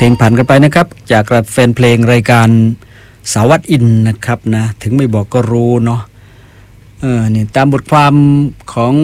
ลงผ่านกันไปนะครับจากแฟนเพลงรายการสาวัตอินนะครับนะถึงไม่บอกก็รู้เนาะนี่ตามบทความของ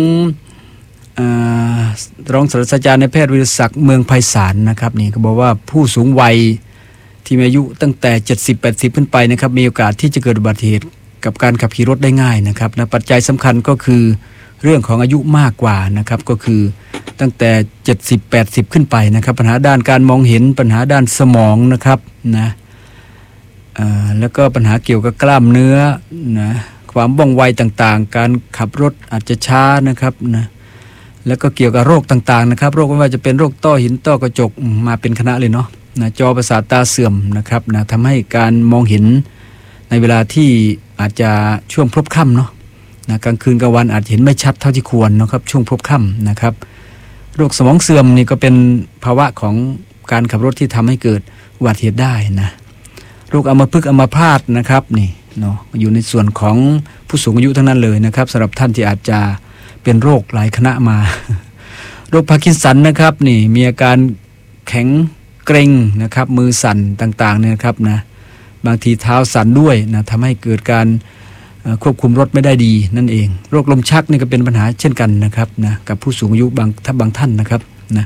รองศาสตราจารย์นายแพทย์วิรศักดิ์เมืองไพศาลนะครับนี่เขาบอกว่าผู้สูงวัยที่มีอายุตั้งแต่70-80ขึ้นไปนะครับมีโอกาสที่จะเกิดอุบัติเหตุกับการขับขี่รถได้ง่ายนะครับนะปัจจัยสำคัญก็คือเรื่องของอายุมากกว่านะครับก็คือตั้งแต่70-80ขึ้นไปนะครับปัญหาด้านการมองเห็นปัญหาด้านสมองนะครับนะแล้วก็ปัญหาเกี่ยวกับกล้ามเนื้อนะความว่องไวต่างๆการขับรถอาจจะช้านะครับนะแล้วก็เกี่ยวกับโรคต่างๆนะครับโรคไม่ว่าจะเป็นโรคต้อหินต้อกระจกมาเป็นคณะเลยเนาะนะจอประสาทตาเสื่อมนะครับนะทำให้การมองเห็นในเวลาที่อาจจะช่วงพลบค่ำเนาะนะกลางคืนกลางวันอาจเห็นไม่ชัดเท่าที่ควรนะครับช่วงพลบค่ำนะครับโรคสมองเสื่อมนี่ก็เป็นภาวะของการขับรถที่ทำให้เกิดอุบัติเหตุได้นะโรคอัมพฤกษ์อัมพาตนะครับนี่เนาะอยู่ในส่วนของผู้สูงอายุทั้งนั้นเลยนะครับสำหรับท่านที่อาจจะเป็นโรคหลายคณะมา โรคพาร์กินสันนะครับนี่มีอาการแข็งเกร็งนะครับมือสั่นต่างๆเนี่ยนะครับนะบางทีเท้าสั่นด้วยนะทำให้เกิดการควบคุมรถไม่ได้ดีนั่นเองโรคลมชักนี่ก็เป็นปัญหาเช่นกันนะครับนะกับผู้สูงอายุบางท่านนะครับนะ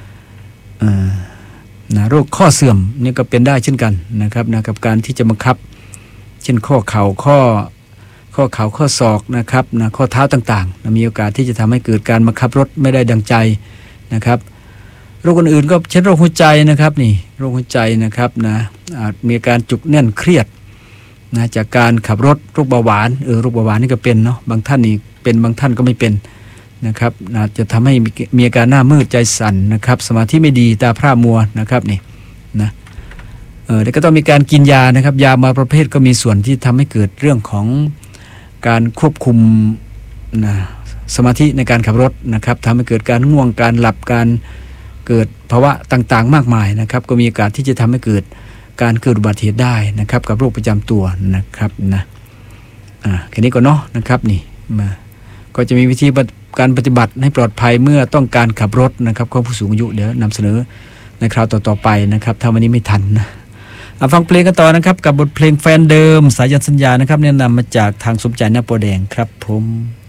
โรคข้อเสื่อมนี่ก็เป็นได้เช่นกันนะครับนะกับการที่จะบังคับเช่นข้อเข่าข้อศอกนะครับนะข้อเท้าต่างๆนะมีโอกาสที่จะทำให้เกิดการบังคับรถไม่ได้ดังใจนะครับโรคอื่นๆก็เช่นโรคหัวใจนะครับนี่โรคหัวใจนะครับนะอาจมีอาการจุกแน่นเครียดนะจากการขับรถโรคเบาหวานโรคเบาหวานนี่ก็เป็นเนาะบางท่านนี่เป็นบางท่านก็ไม่เป็นนะครับอาจจะทำให้มีอาการหน้ามืดใจสั่นนะครับสมาธิไม่ดีตาพร่ามัวนะครับนี่นะแล้วก็ต้องมีการกินยานะครับยาบางประเภทก็มีส่วนที่ทำให้เกิดเรื่องของการควบคุมนะสมาธิในการขับรถนะครับทำให้เกิดการง่วงการหลับการเกิดภาวะต่างๆมากมายนะครับก็มีโอกาสที่จะทำให้เกิดการเกิดอุบัติเหตุได้นะครับกับโรคประจำตัวนะครับนะแค่นี้ก็เนาะนะครับนี่มาก็จะมีวิธีการปฏิบัติให้ปลอดภัยเมื่อต้องการขับรถนะครับของผู้สูงอายุเดี๋ยวนำเสนอในคราวต่อๆไปนะครับถ้าวันนี้ไม่ทันนะฟังเพลงกันต่อนะครับกับบทเพลงแฟนเดิมสายันสัญญานะครับแนะนำมาจากทางสมใจหน้าโปแดงครับผม